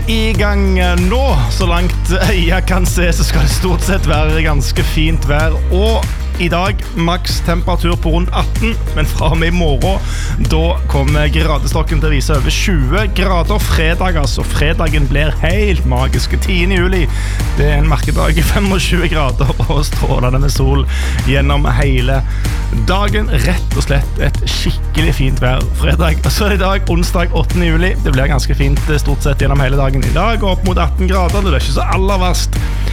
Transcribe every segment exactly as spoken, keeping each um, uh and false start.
i gang nå. Så langt jeg kan se så skal det stort sett være ganske fint vær. Og i dag maks temperatur på rundt atten, men fra og med i morgen da kommer gradestokken til å vise over tjue grader fredag, altså fredagen blir helt magisk. tiende juli, det er en merkedag, tjuefem grader og strålende med sol gjennom hele dagen. Rett og slett et skikkelig fint vær fredag. Og så er det i dag onsdag åttende juli, det blir ganske fint stort sett gjennom hele dagen i dag, opp mot atten grader, det er ikke så aller verst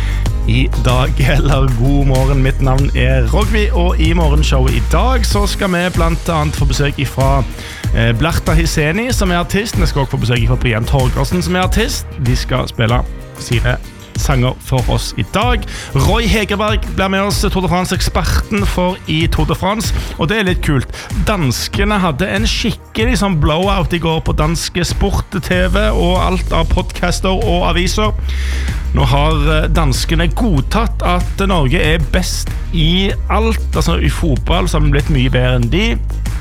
i dag, eller god morgen. Mitt navn er Rogvi, og i morgenshowet i dag så skal vi blant annet få besøk fra eh, Blarta Hisseni, som er artist. Vi skal også få besøk fra Brian Torgersen, som er artist. De skal spille sine sanger for oss i dag. Roy Hegerberg blir med oss, Tour de France-eksperten for i Tour de France, og det er litt kult. Danskene hadde en skikkelig sånn blowout i går på danske sport-tv og alt av podcaster og aviser. Nå har danskene godtatt at Norge er best i alt, altså i fotball så har vi blitt mye bedre enn de.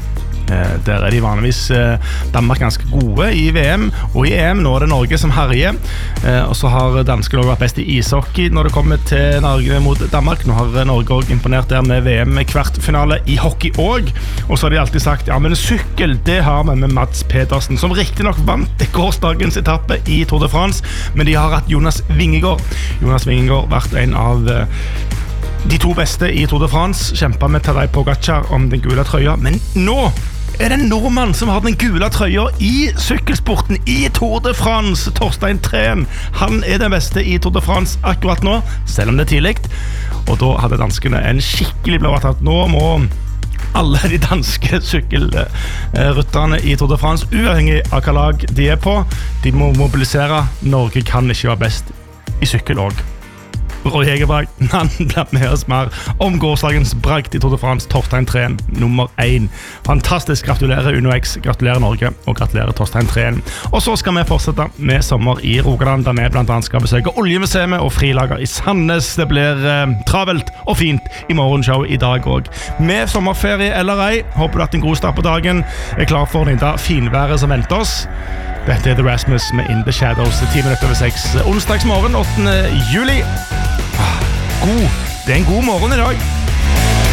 Eh, der er de vanligvis eh, Danmark ganske gode i V M og i E M. Nå er det Norge som herjer, eh, og så har danskene også vært best i ishockey når det kommer til Norge mot Danmark. Nå har Norge også imponert der med V M-kvartfinale i hockey også. Og så har de alltid sagt, ja, men sykkel, det har vi med Mads Pedersen, som riktig nok vant gårsdagens etappe i Tour de France, men de har hatt Jonas Vingegaard. Jonas Vingegaard vært en av eh, de to beste i Tour de France, kjempet med Tadej Pogacar om den gule trøya, men nå er det en nordmann som har den gule trøya i sykkelsporten i Tour de France. Torstein Træn, han er den beste i Tour de France akkurat nå, selv om det er tidlig. Og da hadde danskene en skikkelig blå at nå må alle de danske sykkelrytterne i Tour de France, uavhengig av hva lag de er på, de må mobilisere. Norge kan ikke være best i sykkel også. Roy Hegerberg, han ble med oss mer om gårsdagens bragd i Tour de France. Torstein Træn, nummer én. Fantastisk, gratulerer Uno X, gratulerer Norge, og gratulerer Torstein Træn. Og så skal vi fortsette med sommer i Rogaland, der vi blant annet skal besøke Oljemuseet og frilager i Sandnes. Det blir eh, travelt og fint i morgenshow i dag også. Med sommerferie eller ei, håper du at en god start på dagen er klar for den da finværet som venter oss. Dette er The Rasmus med In the Shadows, ti minutter over seks, onsdagsmorgen åttende juli. God, det er en god morgen i dag.